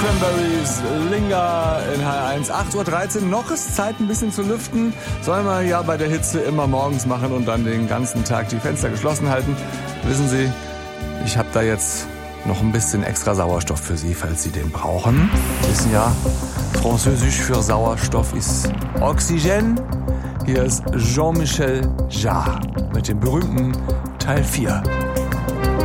Cranberries, Linger in H1, 8.13 Uhr. Noch ist Zeit, ein bisschen zu lüften. Soll man ja bei der Hitze immer morgens machen und dann den ganzen Tag die Fenster geschlossen halten. Wissen Sie, ich habe da jetzt noch ein bisschen extra Sauerstoff für Sie, falls Sie den brauchen. Sie wissen ja, Französisch für Sauerstoff ist Oxygène. Hier ist Jean-Michel Jarre mit dem berühmten Teil 4.